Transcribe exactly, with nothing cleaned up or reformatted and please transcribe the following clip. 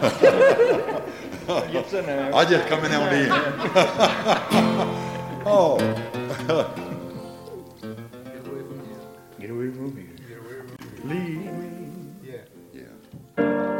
Gets in there. I just come in there on the end. Oh.